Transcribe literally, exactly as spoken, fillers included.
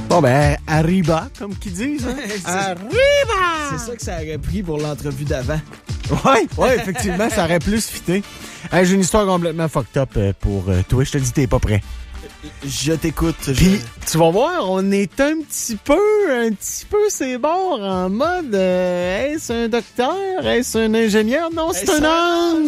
Bon, ben, arriba, comme qu'ils disent. Hein? Arriba! C'est ça que ça aurait pris pour l'entrevue d'avant. Ouais, ouais, effectivement, ça aurait plus fité. Hey, j'ai une histoire complètement fucked up euh, pour euh, toi. Je te dis, t'es pas prêt. Je t'écoute. Je... Puis, tu vas voir, on est un petit peu, un petit peu, c'est bon, en mode, euh, est-ce un docteur? Est-ce un ingénieur? Non, c'est un ange!